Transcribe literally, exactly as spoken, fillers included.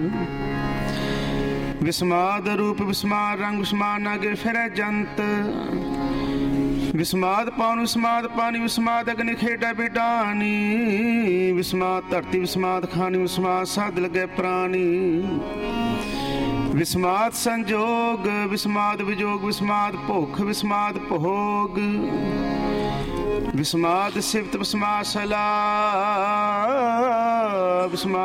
ਵਿਸਮਾਦ ਰੂਪ ਵਿਸਮਾਦ ਰੰਗ ਵਿਸਮਾਦ ਨਾ ਗਿਰ ਫਿਰੈ ਜੰਤ। ਵਿਸਮਾਦ ਪਾਉਨ ਵਿਸਮਾਦ ਪਾਣੀ ਵਿਸਮਾਦ ਅਗਨਿ ਖੇਡੈ ਬਿਡਾਨੀ। ਵਿਸਮਾਦ ਧਰਤੀ ਵਿਸਮਾਦ ਖਾਣੀ ਵਿਸਮਾਦ ਸਾਧ ਲਗੈ ਪ੍ਰਾਣੀ। ਵਿਸਮਾਦ ਸੰਜੋਗ ਵਿਸਮਾਦ ਵਿਜੋਗ ਵਿਸਮਾਦ ਭੁੱਖ ਵਿਸਮਾਦ ਭੋਗ। ਵਿਸਮਾਦ ਸਿਫਤ ਵਿਸਮਾਦ ਸਲਾਹ ਵਿਸਮਾਦ